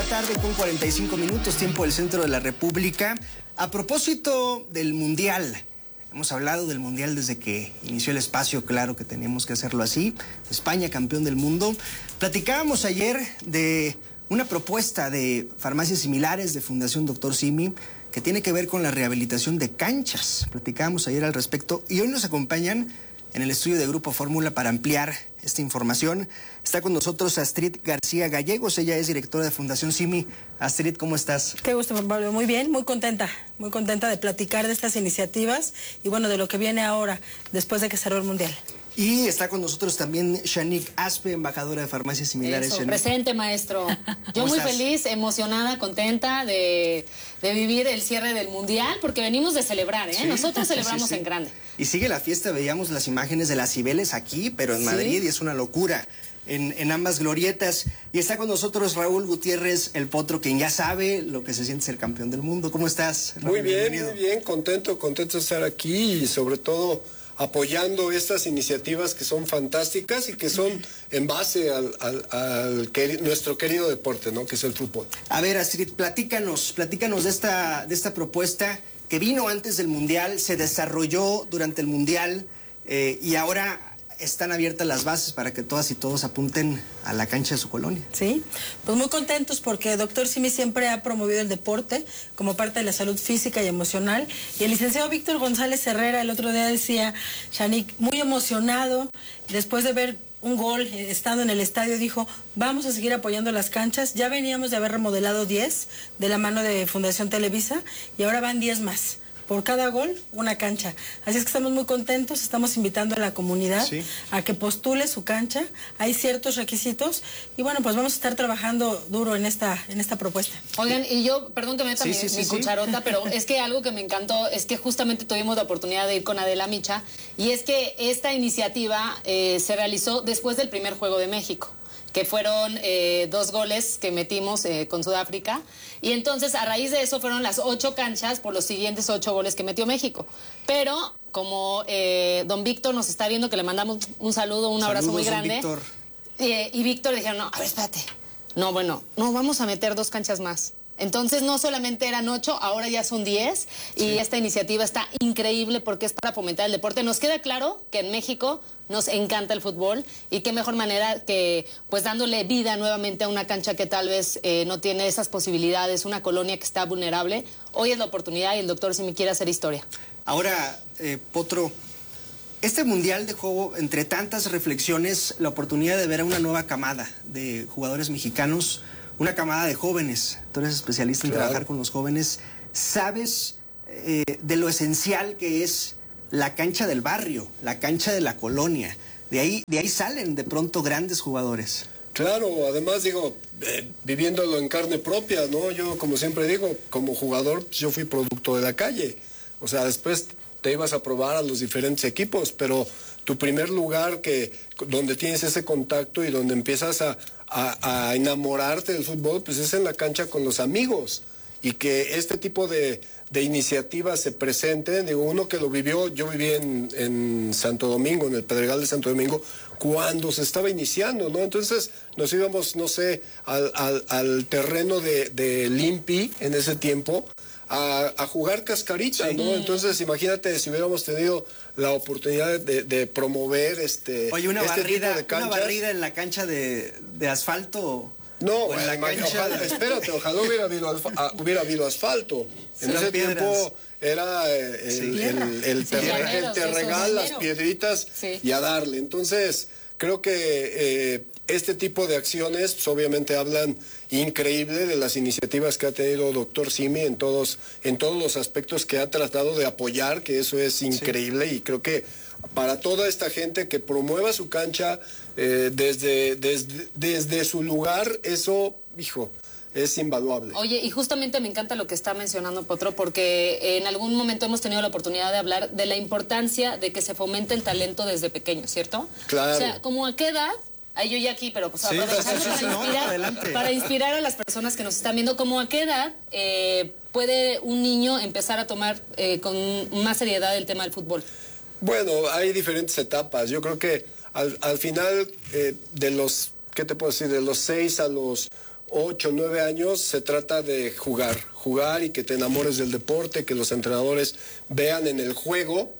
la tarde con 45 minutos, tiempo del centro de la República. A propósito del Mundial, hemos hablado del Mundial desde que inició el espacio, claro que teníamos que hacerlo así. España, campeón del mundo. Platicábamos ayer de una propuesta de farmacias similares de Fundación Dr. Simi que tiene que ver con la rehabilitación de canchas. Platicábamos ayer al respecto y hoy nos acompañan en el estudio de Grupo Fórmula para ampliar esta información. Está con nosotros Astrid García Gallegos, ella es directora de Fundación Simi. Astrid, ¿cómo estás? Qué gusto, Juan Pablo. Muy bien, muy contenta de platicar de estas iniciativas y bueno, de lo que viene ahora, después de que cerró el Mundial. Y está con nosotros también Shanique Aspe, embajadora de farmacias similares. Eso, presente, maestro. Yo muy feliz, emocionada, contenta de vivir el cierre del Mundial, porque venimos de celebrar, ¿eh? Sí, nosotros celebramos en grande. Y sigue la fiesta, veíamos las imágenes de las Cibeles aquí, pero en Madrid, y es una locura en ambas glorietas. Y está con nosotros Raúl Gutiérrez, el Potro, quien ya sabe lo que se siente ser campeón del mundo. ¿Cómo estás, Raúl? Muy bien, contento de estar aquí y sobre todo apoyando estas iniciativas que son fantásticas y que son en base al nuestro querido deporte, ¿no? Que es el fútbol. A ver, Astrid, platícanos de esta propuesta que vino antes del Mundial, se desarrolló durante el Mundial y ahora están abiertas las bases para que todas y todos apunten a la cancha de su colonia. Sí, pues muy contentos porque Dr. Simi siempre ha promovido el deporte como parte de la salud física y emocional. Y el licenciado Víctor González Herrera el otro día decía, Shanique, muy emocionado, después de ver un gol estando en el estadio, dijo, vamos a seguir apoyando las canchas. Ya veníamos de haber remodelado 10 de la mano de Fundación Televisa y ahora van 10 más. Por cada gol, una cancha. Así es que estamos muy contentos, estamos invitando a la comunidad a que postule su cancha. Hay ciertos requisitos y bueno, pues vamos a estar trabajando duro en esta propuesta. Oigan, y yo, perdón que meta mi cucharota, pero es que algo que me encantó es que justamente tuvimos la oportunidad de ir con Adela Micha y es que esta iniciativa se realizó después del primer juego de México, que fueron 2 goles que metimos con Sudáfrica. Y entonces, a raíz de eso, fueron las 8 canchas por los siguientes 8 goles que metió México. Pero, como don Víctor nos está viendo, que le mandamos un saludo, un abrazo muy grande. Víctor. Y Víctor dijeron, no, a ver, espérate. No, bueno, no, vamos a meter 2 canchas más. Entonces, no solamente eran 8, ahora ya son 10. Y esta iniciativa está increíble porque es para fomentar el deporte. Nos queda claro que en México nos encanta el fútbol y qué mejor manera que pues dándole vida nuevamente a una cancha que tal vez no tiene esas posibilidades, una colonia que está vulnerable. Hoy es la oportunidad y el doctor Simi quiere hacer historia. Ahora, Potro, este Mundial dejó, entre tantas reflexiones, la oportunidad de ver a una nueva camada de jugadores mexicanos, una camada de jóvenes. Tú eres especialista en trabajar con los jóvenes. ¿Sabes de lo esencial que es la cancha del barrio, la cancha de la colonia? De ahí salen de pronto grandes jugadores. Claro, además digo, viviéndolo en carne propia, ¿no? Yo, como siempre digo, como jugador, yo fui producto de la calle. O sea, después te ibas a probar a los diferentes equipos, pero tu primer lugar donde tienes ese contacto y donde empiezas a enamorarte del fútbol, pues es en la cancha con los amigos. Y que este tipo de iniciativas se presenten, digo, uno que lo vivió, yo viví en Santo Domingo, en el Pedregal de Santo Domingo, cuando se estaba iniciando, ¿no? Entonces nos íbamos, no sé, al terreno de Limpi en ese tiempo, a jugar cascarita, ¿no? Entonces imagínate si hubiéramos tenido la oportunidad de promover Oye, una tipo de canchas. Una barrida en la cancha de asfalto. No, espérate, ojalá hubiera habido asfalto. En ese tiempo era el terregal, las piedritas y a darle. Entonces, creo que este tipo de acciones pues, obviamente hablan increíble de las iniciativas que ha tenido Dr. Simi en todos los aspectos que ha tratado de apoyar, que eso es increíble y creo que para toda esta gente que promueva su cancha desde su lugar, eso, hijo, es invaluable. Oye, y justamente me encanta lo que está mencionando Potro, porque en algún momento hemos tenido la oportunidad de hablar de la importancia de que se fomente el talento desde pequeño, ¿cierto? Claro. O sea, ¿como a qué edad? Ahí yo ya aquí, pero pues para inspirar a las personas que nos están viendo, ¿como a qué edad puede un niño empezar a tomar con más seriedad el tema del fútbol? Bueno, hay diferentes etapas. Yo creo que al final de los, ¿qué te puedo decir? De los 6 a los 8, 9 años se trata de jugar y que te enamores del deporte, que los entrenadores vean en el juego,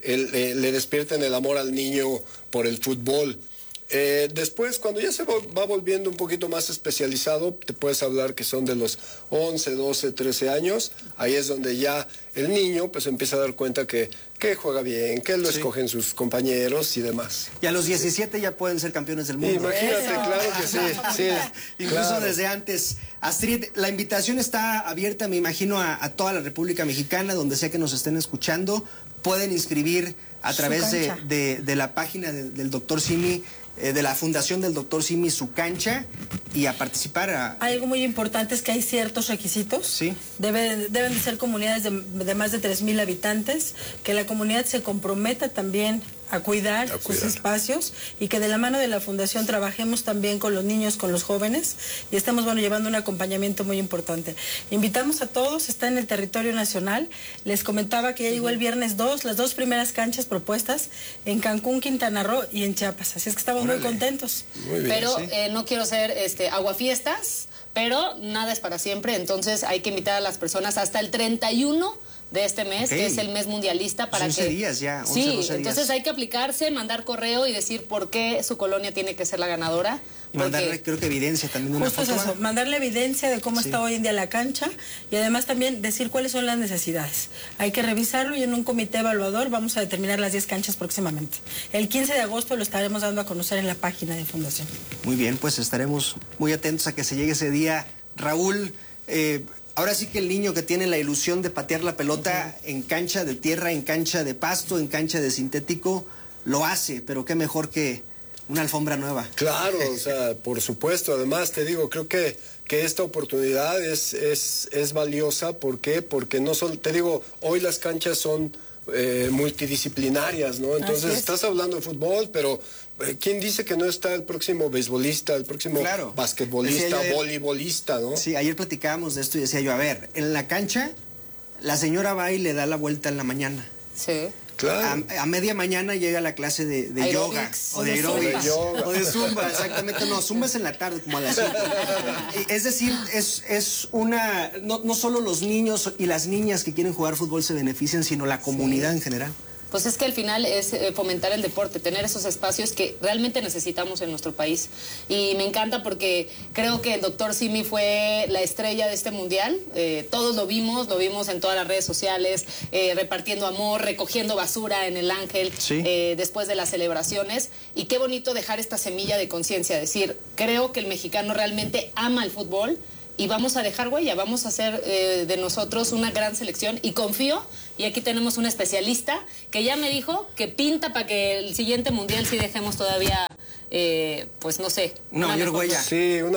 le despierten el amor al niño por el fútbol. Después, cuando ya se va volviendo un poquito más especializado, te puedes hablar que son de los 11, 12, 13 años. Ahí es donde ya el niño pues empieza a dar cuenta que juega bien, que lo escogen sus compañeros y demás. Y a los 17 ya pueden ser campeones del mundo. Imagínate, claro que sí. Incluso claro. desde antes. Astrid, la invitación está abierta, me imagino, a toda la República Mexicana, donde sea que nos estén escuchando. Pueden inscribir a través de la página del Dr. Simi, de la Fundación del Dr. Simi, su cancha, y a participar. Algo muy importante es que hay ciertos requisitos. Sí. Deben de ser comunidades de más de 3,000 habitantes, que la comunidad se comprometa también a cuidar sus espacios y que de la mano de la Fundación trabajemos también con los niños, con los jóvenes, y estamos llevando un acompañamiento muy importante. Invitamos a todos, está en el territorio nacional. Les comentaba que ya llegó el viernes 2, las 2 primeras canchas propuestas en Cancún, Quintana Roo y en Chiapas, así es que estamos muy contentos. Muy bien, pero no quiero ser aguafiestas, pero nada es para siempre, entonces hay que invitar a las personas hasta el 31 de este mes, que es el mes mundialista, para 11 que... días ya, 11, sí, 12 entonces días. hay que aplicarse, mandar correo y decir por qué su colonia tiene que ser la ganadora. Y mandarle, creo que evidencia también de una Justo es foto. eso, mandarle evidencia de cómo está hoy en día la cancha y además también decir cuáles son las necesidades. Hay que revisarlo y en un comité evaluador vamos a determinar las 10 canchas próximamente. El 15 de agosto lo estaremos dando a conocer en la página de Fundación. Muy bien, pues estaremos muy atentos a que se llegue ese día. Raúl, ahora sí que el niño que tiene la ilusión de patear la pelota en cancha de tierra, en cancha de pasto, en cancha de sintético, lo hace, pero qué mejor que una alfombra nueva. Claro, o sea, por supuesto. Además, te digo, creo que esta oportunidad es valiosa. ¿Por qué? Porque no solo, te digo, hoy las canchas son multidisciplinarias, ¿no? Entonces, estás hablando de fútbol, pero ¿quién dice que no está el próximo beisbolista, el próximo basquetbolista, voleibolista, ¿no? Sí, ayer platicábamos de esto y decía yo, a ver, en la cancha, la señora va y le da la vuelta en la mañana. Sí. Claro. A media mañana llega la clase de yoga o de aeróbics o de zumba, exactamente. No, zumba es en la tarde, como a las 5. Es decir, es una... No solo los niños y las niñas que quieren jugar fútbol se benefician, sino la comunidad en general. Pues es que al final es fomentar el deporte, tener esos espacios que realmente necesitamos en nuestro país. Y me encanta porque creo que el Dr. Simi fue la estrella de este mundial. Todos lo vimos en todas las redes sociales, repartiendo amor, recogiendo basura en el Ángel, después de las celebraciones. Y qué bonito dejar esta semilla de conciencia, decir, creo que el mexicano realmente ama el fútbol. Y vamos a dejar huella, vamos a hacer de nosotros una gran selección y confío, y aquí tenemos un especialista que ya me dijo que pinta para que el siguiente mundial sí dejemos todavía, pues no sé. Una mayor huella. Sí, una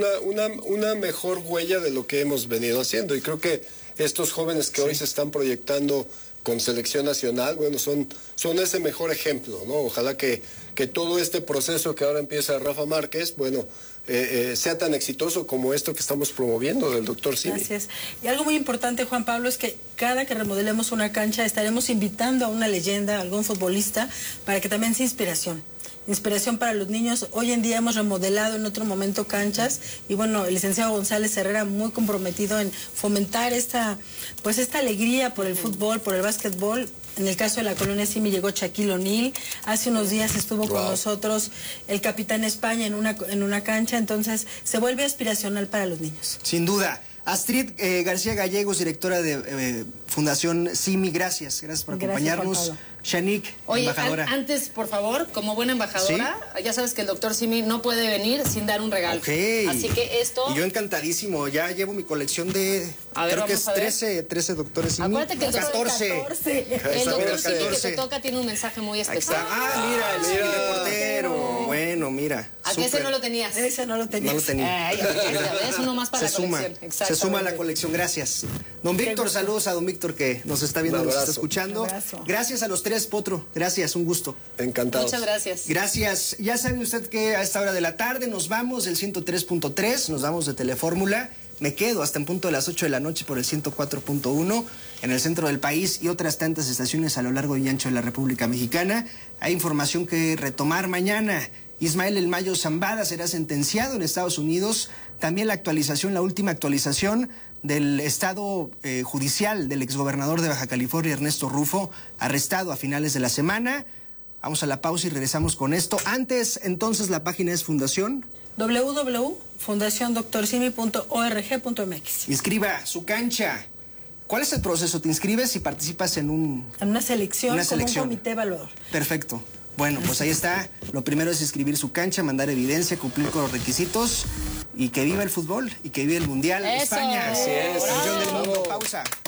mejor huella de lo que hemos venido haciendo, y creo que estos jóvenes que hoy se están proyectando con selección nacional, bueno, son ese mejor ejemplo, ¿no? Ojalá que todo este proceso que ahora empieza Rafa Márquez, bueno, sea tan exitoso como esto que estamos promoviendo del Dr. Simi. Gracias. Y algo muy importante, Juan Pablo, es que cada que remodelemos una cancha estaremos invitando a una leyenda, a algún futbolista, para que también sea inspiración para los niños. Hoy en día hemos remodelado en otro momento canchas y bueno, el licenciado González Herrera muy comprometido en fomentar esta alegría por el fútbol, por el básquetbol. En el caso de la colonia Simi llegó Shaquille O'Neal. Hace unos días estuvo con nosotros el capitán España en una cancha. Entonces se vuelve aspiracional para los niños. Sin duda. Astrid García Gallegos, directora de Fundación Simi, gracias por acompañarnos. Shanique, embajadora. Antes, por favor, como buena embajadora, ya sabes que el Dr. Simi no puede venir sin dar un regalo. Así que esto... Y yo encantadísimo, ya llevo mi colección de... creo que es 13 doctores Simi. Acuérdate que el 14. El Dr. Simi que te toca tiene un mensaje muy especial. Mira, el Simi reportero. Bueno, mira. ¿A qué ese no lo tenías? Ese no lo tenía. No lo tenía. Es uno más para la colección. Se suma a la colección, gracias. Don Víctor, saludos a don Víctor que nos está viendo, nos está escuchando. Gracias a los tres, Potro. Gracias, un gusto. Encantado. Muchas gracias. Gracias. Ya sabe usted que a esta hora de la tarde nos vamos del 103.3, nos vamos de Telefórmula. Me quedo hasta en punto de las 8 de la noche por el 104.1 en el centro del país y otras tantas estaciones a lo largo y ancho de la República Mexicana. Hay información que retomar mañana Ismael El Mayo Zambada será sentenciado en Estados Unidos. También la última actualización del estado judicial del exgobernador de Baja California, Ernesto Rufo, arrestado a finales de la semana. Vamos a la pausa y regresamos con esto. Antes, entonces, la página es Fundación www.fundaciondoctorsimi.org.mx. Inscriba su cancha. ¿Cuál es el proceso? ¿Te inscribes y participas en una selección, como un comité evaluador? Perfecto. Bueno, pues ahí está. Lo primero es inscribir su cancha, mandar evidencia, cumplir con los requisitos y que viva el fútbol y que viva el Mundial. Eso. España, Así es. campeón del mundo. Pausa.